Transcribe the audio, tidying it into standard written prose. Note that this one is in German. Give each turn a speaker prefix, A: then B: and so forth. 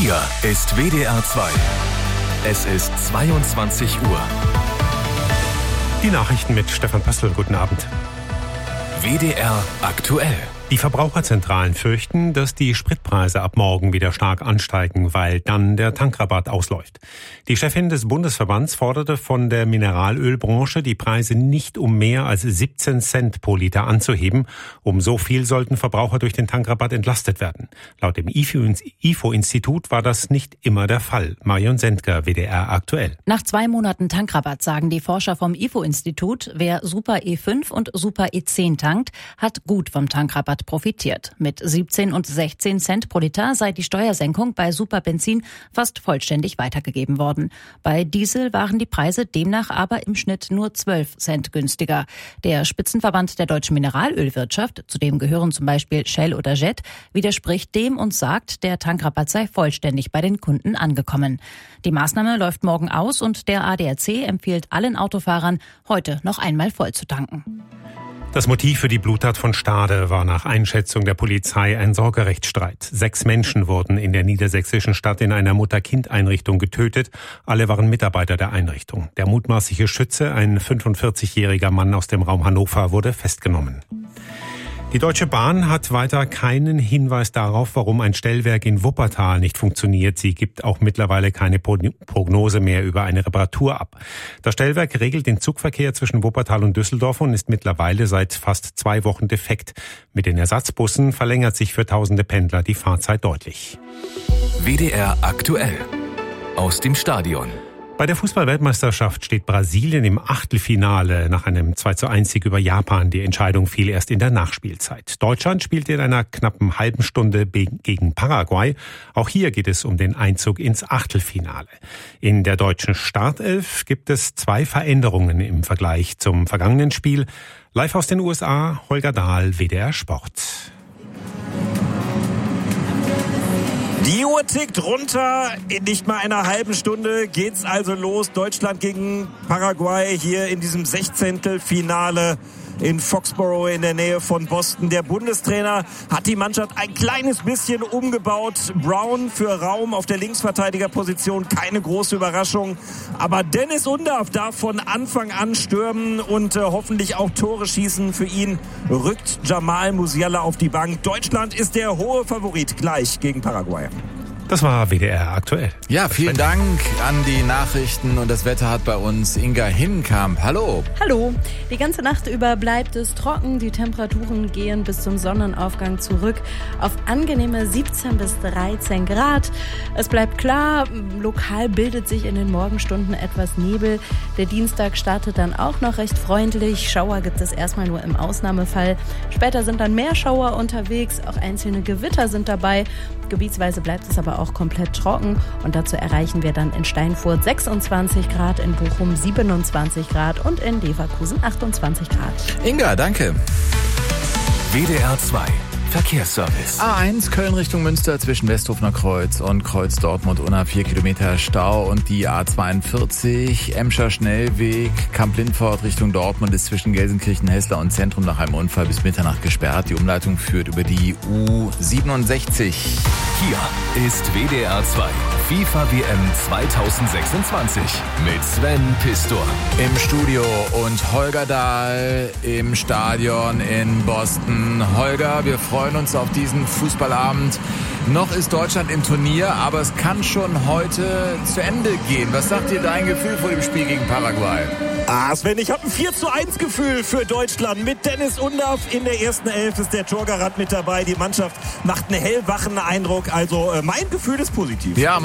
A: Hier ist WDR 2. Es ist 22 Uhr.
B: Die Nachrichten mit Stefan Pössl. Guten Abend.
A: WDR aktuell.
B: Die Verbraucherzentralen fürchten, dass die Spritpreise ab morgen wieder stark ansteigen, weil dann der Tankrabatt ausläuft. Die Chefin des Bundesverbands forderte von der Mineralölbranche, die Preise nicht um mehr als 17 Cent pro Liter anzuheben. Um so viel sollten Verbraucher durch den Tankrabatt entlastet werden. Laut dem IFO-Institut war das nicht immer der Fall. Marion Sendker, WDR aktuell.
C: Nach 2 Monaten Tankrabatt sagen die Forscher vom IFO-Institut, wer Super E5 und Super E10 tankt, hat gut vom Tankrabatt profitiert. Mit 17 und 16 Cent pro Liter sei die Steuersenkung bei Superbenzin fast vollständig weitergegeben worden. Bei Diesel waren die Preise demnach aber im Schnitt nur 12 Cent günstiger. Der Spitzenverband der deutschen Mineralölwirtschaft, zu dem gehören zum Beispiel Shell oder Jet, widerspricht dem und sagt, der Tankrabatt sei vollständig bei den Kunden angekommen. Die Maßnahme läuft morgen aus und der ADAC empfiehlt allen Autofahrern, heute noch einmal voll zu tanken.
B: Das Motiv für die Bluttat von Stade war nach Einschätzung der Polizei ein Sorgerechtsstreit. 6 Menschen wurden in der niedersächsischen Stadt in einer Mutter-Kind-Einrichtung getötet. Alle waren Mitarbeiter der Einrichtung. Der mutmaßliche Schütze, ein 45-jähriger Mann aus dem Raum Hannover, wurde festgenommen. Die Deutsche Bahn hat weiter keinen Hinweis darauf, warum ein Stellwerk in Wuppertal nicht funktioniert. Sie gibt auch mittlerweile keine Prognose mehr über eine Reparatur ab. Das Stellwerk regelt den Zugverkehr zwischen Wuppertal und Düsseldorf und ist mittlerweile seit fast 2 Wochen defekt. Mit den Ersatzbussen verlängert sich für tausende Pendler die Fahrzeit deutlich.
A: WDR aktuell. Aus dem Stadion.
B: Bei der Fußball-Weltmeisterschaft steht Brasilien im Achtelfinale nach einem 2:1-Sieg über Japan. Die Entscheidung fiel erst in der Nachspielzeit. Deutschland spielt in einer knappen halben Stunde gegen Paraguay. Auch hier geht es um den Einzug ins Achtelfinale. In der deutschen Startelf gibt es 2 Veränderungen im Vergleich zum vergangenen Spiel. Live aus den USA, Holger Dahl, WDR Sport.
D: Die Uhr tickt runter. In nicht mal einer halben Stunde geht's also los. Deutschland gegen Paraguay hier in diesem 16. Finale in Foxborough in der Nähe von Boston. Der Bundestrainer hat die Mannschaft ein kleines bisschen umgebaut. Brown für Raum auf der Linksverteidigerposition, keine große Überraschung. Aber Dennis Undaff darf von Anfang an stürmen und hoffentlich auch Tore schießen. Für ihn rückt Jamal Musiala auf die Bank. Deutschland ist der hohe Favorit gleich gegen Paraguay.
B: Das war WDR aktuell.
E: Ja, vielen Dank an die Nachrichten und das Wetter hat bei uns Inga Hinkamp. Hallo.
F: Hallo. Die ganze Nacht über bleibt es trocken. Die Temperaturen gehen bis zum Sonnenaufgang zurück auf angenehme 17 bis 13 Grad. Es bleibt klar, lokal bildet sich in den Morgenstunden etwas Nebel. Der Dienstag startet dann auch noch recht freundlich. Schauer gibt es erstmal nur im Ausnahmefall. Später sind dann mehr Schauer unterwegs, auch einzelne Gewitter sind dabei. Gebietsweise bleibt es aber auch komplett trocken und dazu erreichen wir dann in Steinfurt 26 Grad, in Bochum 27 Grad und in Leverkusen 28 Grad.
E: Inga, danke.
A: WDR 2. Verkehrsservice.
E: A1 Köln Richtung Münster zwischen Westhofener Kreuz und Kreuz Dortmund unter 4 Kilometer Stau und die A42 Emscher Schnellweg Kamp-Lindfort Richtung Dortmund ist zwischen Gelsenkirchen-Hessler und Zentrum nach einem Unfall bis Mitternacht gesperrt. Die Umleitung führt über die U67.
A: Hier ist WDR 2. FIFA WM 2026 mit Sven Pistor.
E: Im Studio und Holger Dahl im Stadion in Boston. Holger, wir freuen uns auf diesen Fußballabend. Noch ist Deutschland im Turnier, aber es kann schon heute zu Ende gehen. Was sagt dir dein Gefühl vor dem Spiel gegen Paraguay?
D: Sven, ich habe ein 4:1 Gefühl für Deutschland. Mit Dennis Undaff in der ersten Elf ist der Torgarant mit dabei. Die Mannschaft macht einen hellwachen Eindruck. Also mein Gefühl ist positiv.
E: Ja,